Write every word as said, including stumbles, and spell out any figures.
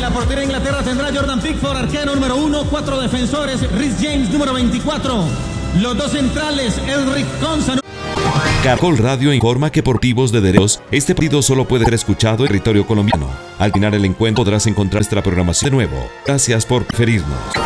la portería de Inglaterra tendrá Jordan Pickford, arquero número uno, cuatro defensores, Reece James número veinticuatro, los dos centrales, Elric Conza. Caracol Radio informa que por motivos de derechos, este partido solo puede ser escuchado en territorio colombiano. Al final el encuentro podrás encontrar nuestra programación de nuevo. Gracias por preferirnos.